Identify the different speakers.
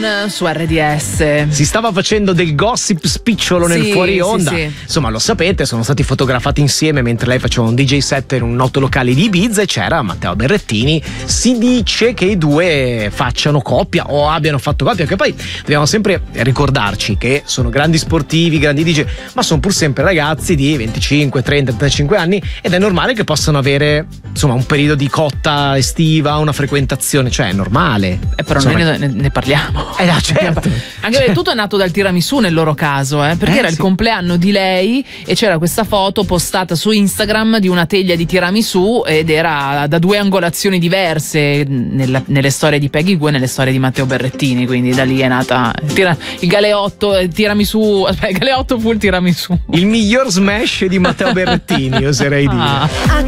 Speaker 1: su RDS.
Speaker 2: Si stava facendo del gossip spicciolo nel fuori onda.
Speaker 1: Sì.
Speaker 2: Insomma, lo sapete, sono stati fotografati insieme mentre lei faceva un DJ set in un noto locale di Ibiza e c'era Matteo Berrettini. Si dice che i due facciano coppia o abbiano fatto coppia, che poi dobbiamo sempre ricordarci che sono grandi sportivi, grandi DJ, ma sono pur sempre ragazzi di 25, 30, 35 anni ed è normale che possano avere insomma un periodo di cotta estiva, una frequentazione, cioè è normale.
Speaker 1: Però
Speaker 2: insomma,
Speaker 1: noi ne parliamo.
Speaker 2: Certo.
Speaker 1: Anche perché tutto è nato dal tiramisù nel loro caso, perché era il compleanno di lei e c'era questa foto postata su Instagram di una teglia di tiramisù ed era da due angolazioni diverse nelle storie di Peggy Gou e nelle storie di Matteo Berrettini, quindi da lì è nata il galeotto, il tiramisù, il galeotto fu il tiramisù.
Speaker 2: Il miglior smash di Matteo Berrettini, oserei dire.